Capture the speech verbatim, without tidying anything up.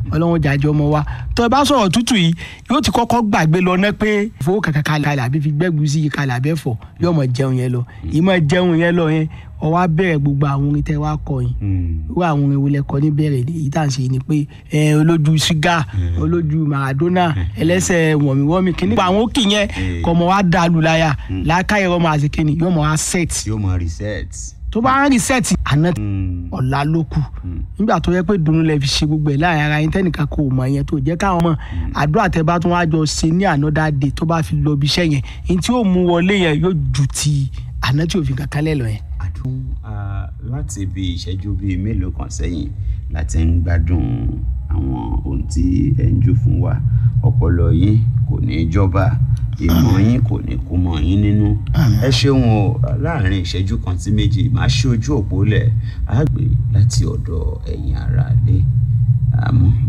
Ọlọ́run jàjọ ọmọ wa tó bá sọ̀rọ̀ tútù yìí yóò ti kọ́kọ́ gbàgbé lọ ná pé fowó kankan kalẹ̀ àbí fi gbẹ́gùsí kalẹ̀ àbẹ́ fọ̀ yóò mọ̀ jẹun yẹn lọ ìmọ̀ jẹun yẹn lọ yẹn ó wá bẹ̀rẹ̀ gbogbo àwọn orin tẹ́ wá kọ yín wọ́n àwọn orin wọlé kọ ní bẹ̀rẹ̀ èyí tá à ń ṣe ni pé ẹ olójú ṣúgà olójú Maradona ẹlẹ́sẹ̀ wọ̀míwọ́mí kìíní àwọn òkì yẹn kọ́ mọ́ wá dàlú láyà lákàyè ọmọ àti kìíní yóò mọ̀ wá set yóò mọ̀ reset tó bá ń reset àná ọ̀la ló kù nígbà tó yẹ pé dunu lẹ fi ṣe gbogbo ẹ̀ láàrin ara yín tẹ́nìkan kò mọ̀ yẹn tó jẹ́ káwọn mọ̀ àdúrà tẹ́ bá tún wá jọ ṣe ní another day tó bá fi lọ bí iṣẹ́ yẹn ní tí ó mú wọlé yẹn yóò ju ti àná tí òfin kankan lẹ́ lọ yẹn. àdùn láti bí ìṣẹ́jú bíi mélòó kan sẹ́yìn láti ń gbádùn àwọn ohun tí ẹ̀ ń jù fún wa ọpọlọ yín kò ní jọba ìmọ̀ yín kò ní kó mọ̀ yín nínú ẹ ṣeun o láàrin ìṣẹ́jú kan sí méjì máa ṣe ojú òpó lẹ̀ á gbé láti ọ̀dọ̀ ẹ̀yin ará ilé àmọ́